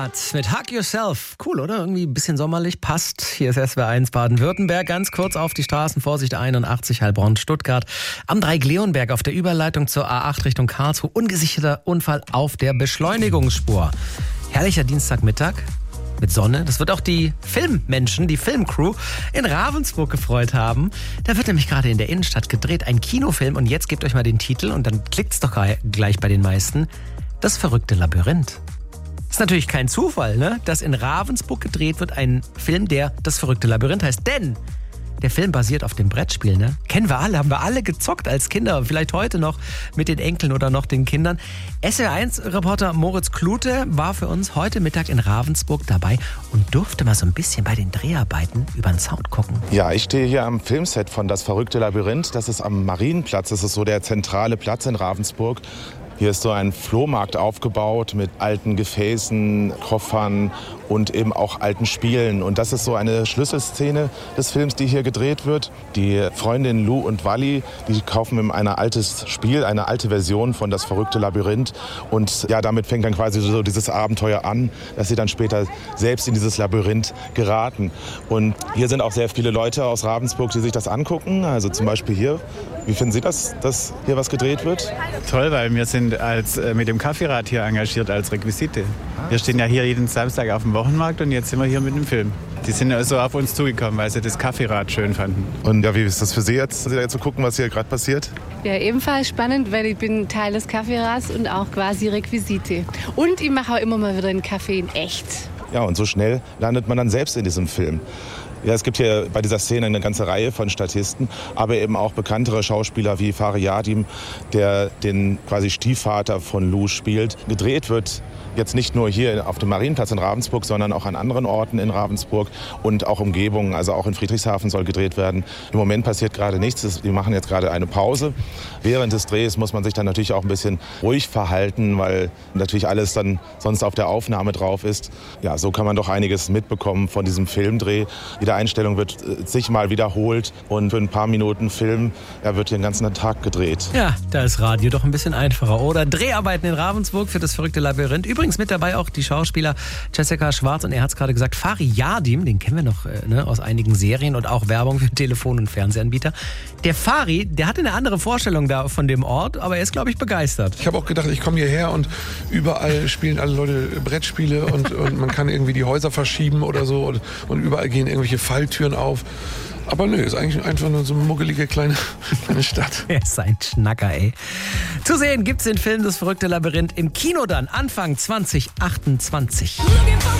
Stuttgart mit Hug Yourself. Cool, oder? Irgendwie ein bisschen sommerlich. Passt. Hier ist SWR1 Baden-Württemberg. Ganz kurz auf die Straßen. Vorsicht 81 Heilbronn, Stuttgart. Am Dreieck-Leonberg auf der Überleitung zur A8 Richtung Karlsruhe. Ungesicherter Unfall auf der Beschleunigungsspur. Herrlicher Dienstagmittag mit Sonne. Das wird auch die Filmmenschen, die Filmcrew in Ravensburg gefreut haben. Da wird nämlich gerade in der Innenstadt gedreht. Ein Kinofilm. Und jetzt gebt euch mal den Titel und dann klickt's doch gleich bei den meisten. Das verrückte Labyrinth. Ist natürlich kein Zufall, ne? Dass in Ravensburg gedreht wird ein Film, der Das verrückte Labyrinth heißt. Denn der Film basiert auf dem Brettspiel, ne? Kennen wir alle, haben wir alle gezockt als Kinder. Vielleicht heute noch mit den Enkeln oder noch den Kindern. SWR1-Reporter Moritz Klute war für uns heute Mittag in Ravensburg dabei und durfte mal so ein bisschen bei den Dreharbeiten über den Sound gucken. Ja, ich stehe hier am Filmset von Das verrückte Labyrinth. Das ist am Marienplatz. Das ist so der zentrale Platz in Ravensburg. Hier ist so ein Flohmarkt aufgebaut mit alten Gefäßen, Koffern und eben auch alten Spielen. Und das ist so eine Schlüsselszene des Films, die hier gedreht wird. Die Freundinnen Lou und Wally, die kaufen ein altes Spiel, eine alte Version von Das verrückte Labyrinth. Und ja, damit fängt dann quasi so dieses Abenteuer an, dass sie dann später selbst in dieses Labyrinth geraten. Und hier sind auch sehr viele Leute aus Ravensburg, die sich das angucken. Also zum Beispiel hier. Wie finden Sie das, dass hier was gedreht wird? Toll, weil wir sind mit dem Kaffeerad hier engagiert als Requisite. Wir stehen ja hier jeden Samstag auf dem Wochenmarkt und jetzt sind wir hier mit dem Film. Die sind also auf uns zugekommen, weil sie das Kaffeerad schön fanden. Und ja, wie ist das für Sie jetzt zu gucken, was hier gerade passiert? Ja, ebenfalls spannend, weil ich bin Teil des Kaffeerads und auch quasi Requisite. Und ich mache auch immer mal wieder einen Kaffee in echt. Ja, und so schnell landet man dann selbst in diesem Film. Ja, es gibt hier bei dieser Szene eine ganze Reihe von Statisten, aber eben auch bekanntere Schauspieler wie Fari Yadim, der den quasi Stiefvater von Lou spielt. Gedreht wird jetzt nicht nur hier auf dem Marienplatz in Ravensburg, sondern auch an anderen Orten in Ravensburg und auch Umgebungen. Also auch in Friedrichshafen soll gedreht werden. Im Moment passiert gerade nichts. Wir machen jetzt gerade eine Pause. Während des Drehs muss man sich dann natürlich auch ein bisschen ruhig verhalten, weil natürlich alles dann sonst auf der Aufnahme drauf ist. Ja, so kann man doch einiges mitbekommen von diesem Filmdreh. Jede Einstellung wird sich mal wiederholt und für ein paar Minuten Film wird hier den ganzen Tag gedreht. Ja, da ist Radio doch ein bisschen einfacher, oder? Dreharbeiten in Ravensburg für Das verrückte Labyrinth. Übrigens mit dabei auch die Schauspieler Jessica Schwarz und er hat es gerade gesagt, Fari Yadim, den kennen wir noch aus einigen Serien und auch Werbung für Telefon- und Fernsehanbieter. Der Fari, der hatte eine andere Vorstellung da von dem Ort, aber er ist, glaube ich, begeistert. Ich habe auch gedacht, ich komme hierher und überall spielen alle Leute Brettspiele und man kann irgendwie die Häuser verschieben oder so und überall gehen irgendwelche Falltüren auf. Aber nö, ist eigentlich einfach nur so eine muggelige kleine Stadt. Er ist ein Schnacker, ey. Zu sehen gibt's den Film Das verrückte Labyrinth im Kino dann Anfang 2028.